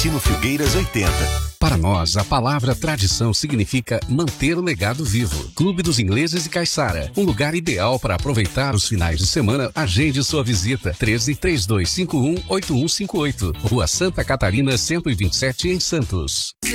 Tino Filgueiras 80. Para nós, a palavra tradição significa manter o legado vivo. Clube dos Ingleses de Caiçara, um lugar ideal para aproveitar os finais de semana. Agende sua visita. 13 3251 8158. Rua Santa Catarina 127, em Santos.